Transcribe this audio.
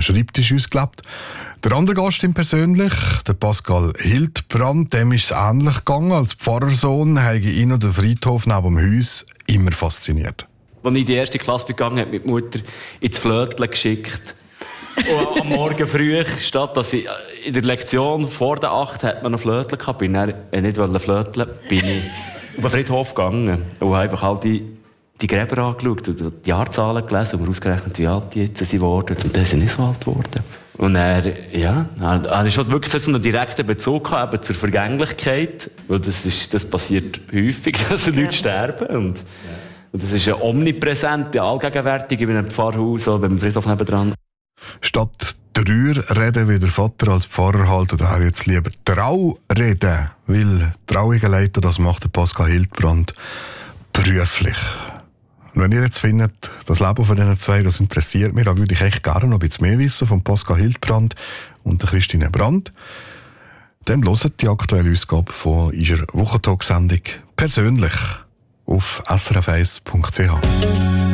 Schreibtisch ausgelebt. Der andere Gast im Persönlich, der Pascal Hildbrand, dem ist es ähnlich gegangen. Als Pfarrersohn habe ihn und den Friedhof neben dem Haus immer fasziniert. Als ich in die erste Klasse begangen habe, hat meine Mutter ins Flötchen geschickt. Und am Morgen früh, statt dass ich in der Lektion vor der 8 hat man noch Flötchen gehabt, bin ich nicht flöteln, bin ich auf den Friedhof gegangen und habe einfach halt die Gräber angeschaut und die Jahrzahlen gelesen und mir ausgerechnet, wie alt die jetzt sind worden. Und dann sind sie nicht so alt geworden. Und er ist wirklich so einen direkten Bezug gehabt, eben zur Vergänglichkeit, weil das passiert häufig, dass Leute sterben. Und das ist ja omnipräsent, allgegenwärtig in einem Pfarrhaus oder beim Friedhof nebendran. Statt Trauer reden, wie der Vater als Pfarrer halt, oder er jetzt lieber Trau reden, weil Trauungen leiten, das macht der Pascal Hildbrand beruflich. Und wenn ihr jetzt findet, das Leben von diesen zwei, das interessiert mich, dann würde ich echt gerne noch ein bisschen mehr wissen von Pascal Hildbrand und der Christine Brandt. Dann hört die aktuelle Ausgabe von unserer Wochentalk-Sendung persönlich auf srf1.ch.